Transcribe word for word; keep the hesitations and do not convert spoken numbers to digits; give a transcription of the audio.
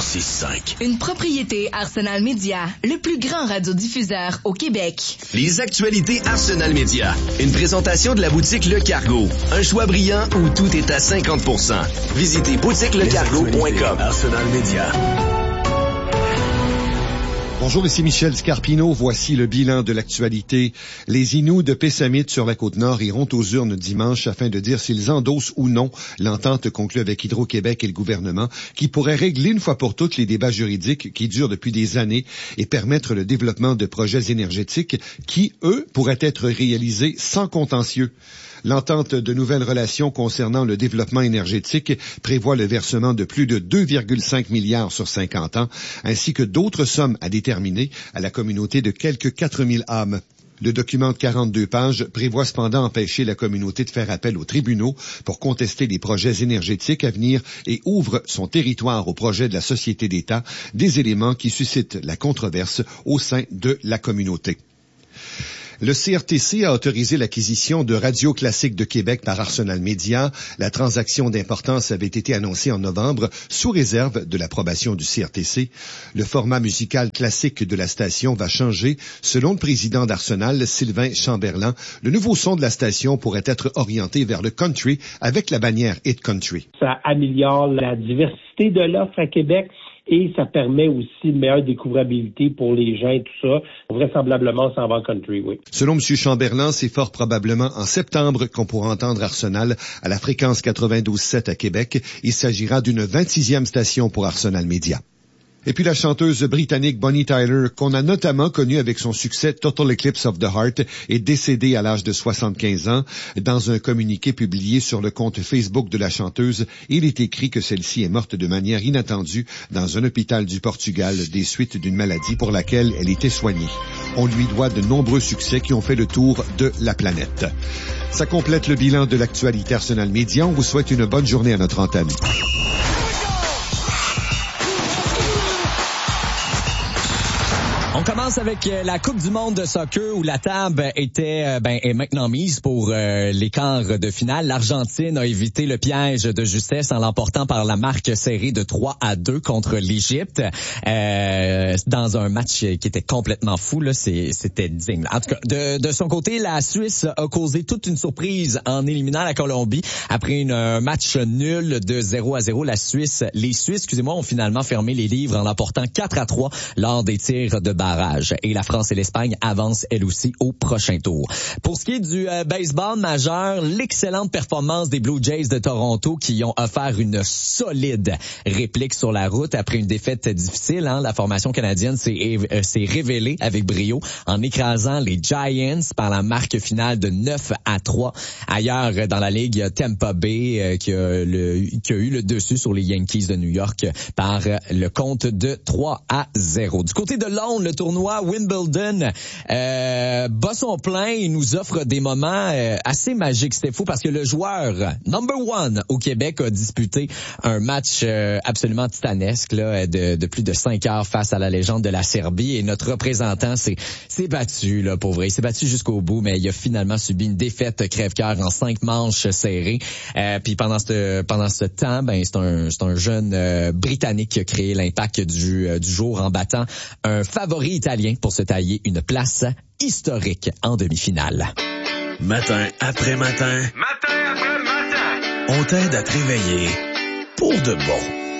six cinq. Une propriété Arsenal Média, le plus grand radiodiffuseur au Québec. Les actualités Arsenal Média. Une présentation de la boutique Le Cargo. Un choix brillant où tout est à cinquante pour cent. Visitez boutique le cargo point com. Arsenal Média. Bonjour, ici Michel Scarpino. Voici le bilan de l'actualité. Les Inuits de Pessamit sur la Côte-Nord iront aux urnes dimanche afin de dire s'ils endossent ou non l'entente conclue avec Hydro-Québec et le gouvernement qui pourrait régler une fois pour toutes les débats juridiques qui durent depuis des années et permettre le développement de projets énergétiques qui, eux, pourraient être réalisés sans contentieux. L'entente de nouvelles relations concernant le développement énergétique prévoit le versement de plus de deux virgule cinq milliards sur cinquante ans, ainsi que d'autres sommes à déterminer à la communauté de quelques quatre mille âmes. Le document de quarante-deux pages prévoit cependant empêcher la communauté de faire appel aux tribunaux pour contester les projets énergétiques à venir et ouvre son territoire au projet de la société d'État, des éléments qui suscitent la controverse au sein de la communauté. Le C R T C a autorisé l'acquisition de Radio Classique de Québec par Arsenal Média. La transaction d'importance avait été annoncée en novembre sous réserve de l'approbation du C R T C. Le format musical classique de la station va changer. Selon le président d'Arsenal, Sylvain Chamberlain, le nouveau son de la station pourrait être orienté vers le country avec la bannière Hit Country. Ça améliore la diversité de l'offre à Québec. Et ça permet aussi une meilleure découvrabilité pour les gens et tout ça. Vraisemblablement, ça en va en country, oui. Selon M. Chamberlain, c'est fort probablement en septembre qu'on pourra entendre Arsenal à la fréquence quatre-vingt-douze sept à Québec. Il s'agira d'une vingt-sixième station pour Arsenal Média. Et puis la chanteuse britannique Bonnie Tyler, qu'on a notamment connue avec son succès Total Eclipse of the Heart, est décédée à l'âge de soixante-quinze ans. Dans un communiqué publié sur le compte Facebook de la chanteuse, il est écrit que celle-ci est morte de manière inattendue dans un hôpital du Portugal des suites d'une maladie pour laquelle elle était soignée. On lui doit de nombreux succès qui ont fait le tour de la planète. Ça complète le bilan de l'actualité Arsenal Média. On vous souhaite une bonne journée à notre antenne. On commence avec la Coupe du monde de soccer où la table était ben, est maintenant mise pour euh, les quarts de finale. L'Argentine a évité le piège de justesse en l'emportant par la marque serrée de trois à deux contre l'Égypte euh, dans un match qui était complètement fou. Là, c'est, c'était digne. En tout cas, de, de son côté, la Suisse a causé toute une surprise en éliminant la Colombie. Après une, un match nul de zéro à zéro, la Suisse, les Suisses, excusez-moi, ont finalement fermé les livres en l'emportant quatre à trois lors des tirs de barrage. Et la France et l'Espagne avancent elles aussi au prochain tour. Pour ce qui est du euh, baseball majeur, l'excellente performance des Blue Jays de Toronto qui ont offert une solide réplique sur la route après une défaite difficile. Hein. La formation canadienne s'est, euh, s'est révélée avec brio en écrasant les Giants par la marque finale de neuf à trois. Ailleurs dans la ligue, il y a Tampa Bay euh, qui, a le, qui a eu le dessus sur les Yankees de New York par le compte de trois à zéro. Du côté de Londres, le tournoi Wimbledon euh, bat son plein et nous offre des moments euh, assez magiques. C'était fou parce que le joueur number one au Québec a disputé un match euh, absolument titanesque là, de, de plus de cinq heures face à la légende de la Serbie et notre représentant s'est, s'est battu, là, pour vrai. Il s'est battu jusqu'au bout, mais il a finalement subi une défaite crève-cœur en cinq manches serrées. Euh, puis pendant ce pendant ce temps, ben c'est un c'est un jeune euh, Britannique qui a créé l'impact du euh, du jour en battant un favori italien pour se tailler une place historique en demi-finale. Matin après matin. Matin après matin. On t'aide à te réveiller pour de bon.